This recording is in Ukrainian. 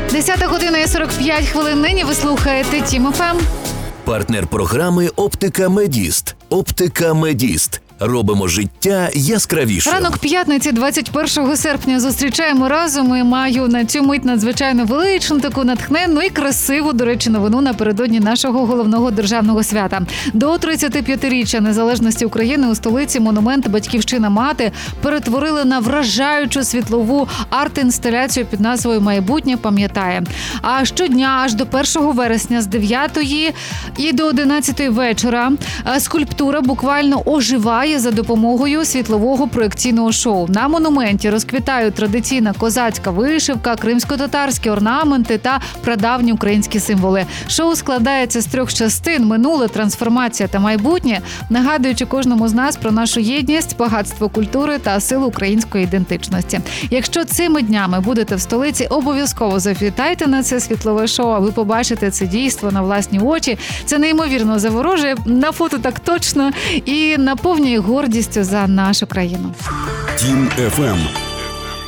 10 година і 45 хвилин. Нині ви слухаєте Тім ФМ. Партнер програми «Оптика Медіст». «Оптика Медіст». Робимо життя яскравішим. Ранок п'ятниці, 21 серпня, зустрічаємо разом і маю на цю мить надзвичайно величну, таку натхненну і красиву, до речі, новину напередодні нашого головного державного свята. До 35-річчя незалежності України у столиці монумент «Батьківщина-мати» перетворили на вражаючу світлову арт-інсталяцію під назвою «Майбутнє пам'ятає». А щодня аж до 1 вересня з 9 і до 11 вечора скульптура буквально оживає за допомогою світлового проекційного шоу. На монументі розквітають традиційна козацька вишивка, кримсько-татарські орнаменти та прадавні українські символи. Шоу складається з 3 частин – минуле, трансформація та майбутнє, нагадуючи кожному з нас про нашу єдність, багатство культури та силу української ідентичності. Якщо цими днями будете в столиці, обов'язково завітайте на це світлове шоу, а ви побачите це дійство на власні очі. Це неймовірно заворожує, на фото так точно, і наповнює гордістю за нашу країну. Тім ФМ.